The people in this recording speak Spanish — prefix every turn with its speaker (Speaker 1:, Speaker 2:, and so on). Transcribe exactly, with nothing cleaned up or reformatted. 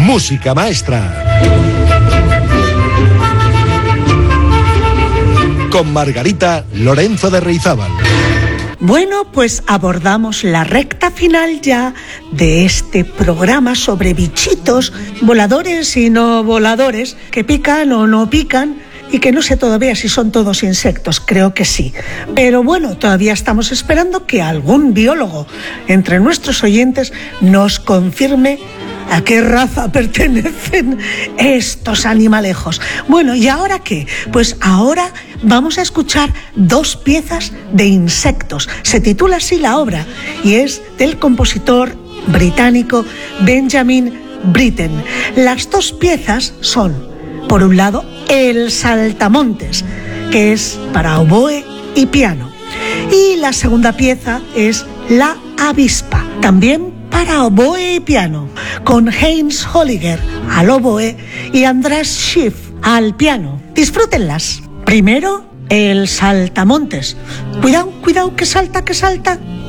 Speaker 1: Música Maestra. Con Margarita Lorenzo de Reizábal.
Speaker 2: Bueno, pues abordamos la recta final ya de este programa sobre bichitos voladores y no voladores, que pican o no pican, y que no sé todavía si son todos insectos, creo que sí. Pero bueno, todavía estamos esperando que algún biólogo entre nuestros oyentes nos confirme a qué raza pertenecen estos animalejos. Bueno, ¿y ahora qué? Pues ahora vamos a escuchar dos piezas de insectos. Se titula así la obra y es del compositor británico Benjamin Britten. Las dos piezas son, por un lado, El Saltamontes, que es para oboe y piano. Y la segunda pieza es La Avispa, también para oboe y piano, con Heinz Holliger al oboe y András Schiff al piano. Disfrútenlas. Primero, El Saltamontes. Cuidado, cuidado, que salta, que salta.